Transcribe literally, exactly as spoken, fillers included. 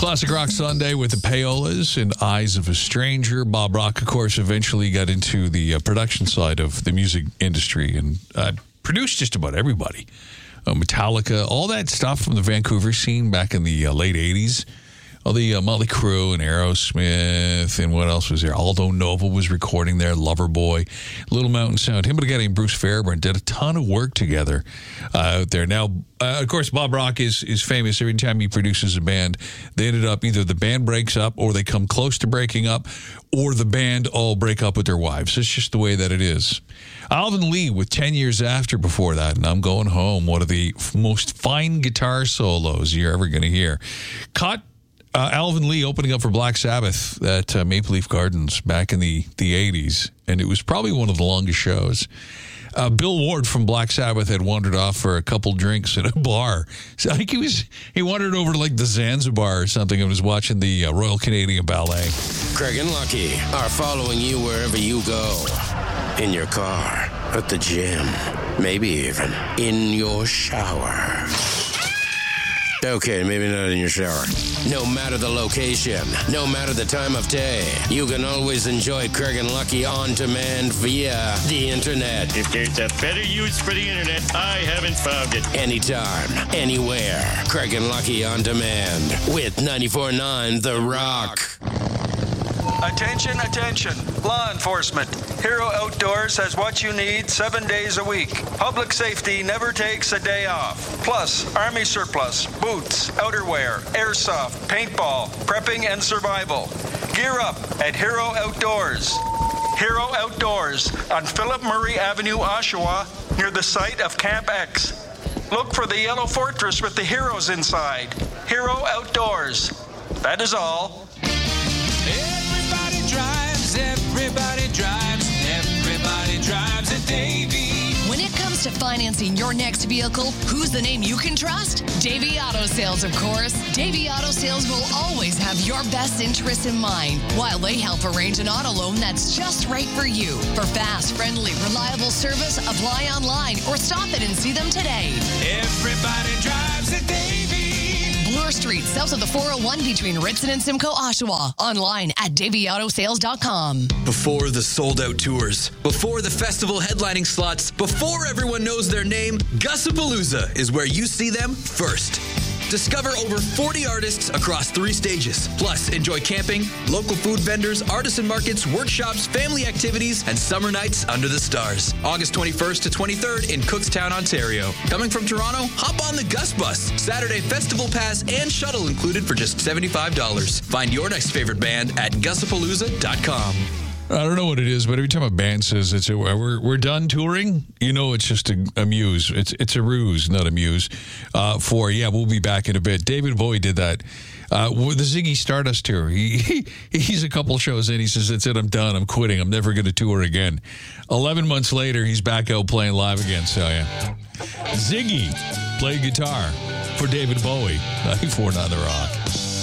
Classic Rock Sunday with the Payolas and Eyes of a Stranger. Bob Rock, of course, eventually got into the uh, production side of the music industry and uh, produced just about everybody. Uh, Metallica, all that stuff from the Vancouver scene back in the uh, late eighties. All the uh, Motley Crue and Aerosmith and what else was there? Aldo Nova was recording there, Loverboy, Little Mountain Sound. Him and a guy named Bruce Fairbairn did a ton of work together uh, out there. Now, uh, of course, Bob Rock is, is famous. Every time he produces a band, they ended up either the band breaks up or they come close to breaking up or the band all break up with their wives. It's just the way that it is. Alvin Lee with ten years after before that, and I'm Going Home, one of the f- most fine guitar solos you're ever going to hear. Caught Uh, Alvin Lee opening up for Black Sabbath at uh, Maple Leaf Gardens back in the, the eighties, and it was probably one of the longest shows. Uh, Bill Ward from Black Sabbath had wandered off for a couple drinks at a bar. So I think he was he wandered over to like the Zanzibar or something and was watching the uh, Royal Canadian Ballet. Craig and Lucky are following you wherever you go. In your car, at the gym, maybe even in your shower. Okay, maybe not in your shower. No matter the location, no matter the time of day, you can always enjoy Craig and Lucky on demand via the internet. If there's a better use for the internet, I haven't found it. Anytime, anywhere. Craig and Lucky on demand with ninety-four point nine The Rock. Attention, attention. Law enforcement. Hero Outdoors has what you need seven days a week. Public safety never takes a day off. Plus, Army surplus, boots, outerwear, airsoft, paintball, prepping, and survival. Gear up at Hero Outdoors. Hero Outdoors on Philip Murray Avenue, Oshawa, near the site of Camp X. Look for the yellow fortress with the heroes inside. Hero Outdoors. That is all. Everybody drives, everybody drives a Davy. When it comes to financing your next vehicle, who's the name you can trust? Davy Auto Sales, of course. Davy Auto Sales will always have your best interests in mind, while they help arrange an auto loan that's just right for you. For fast, friendly, reliable service, apply online or stop it and see them today. Everybody drives a Davy. Bloor Street, south of the four oh one between Ritson and Simcoe, Oshawa. Online at davy auto sales dot com. Before the sold-out tours, before the festival headlining slots, before everyone knows their name, Gussapalooza is where you see them first. Discover over forty artists across three stages. Plus, enjoy camping, local food vendors, artisan markets, workshops, family activities, and summer nights under the stars. August twenty-first to twenty-third in Cookstown, Ontario. Coming from Toronto, hop on the Gus Bus. Saturday festival pass and shuttle included for just seventy-five dollars. Find your next favorite band at gussapalooza dot com. I don't know what it is, but every time a band says it's a, we're we're done touring, you know it's just a, a muse. It's it's a ruse, not a muse. Uh, for yeah, we'll be back in a bit. David Bowie did that uh, with the Ziggy Stardust tour. He, he he's a couple shows in. He says, "That's it. I'm done. I'm quitting. I'm never going to tour again." Eleven months later, he's back out playing live again. So yeah, Ziggy played guitar for David Bowie. ninety-four point nine The Rock.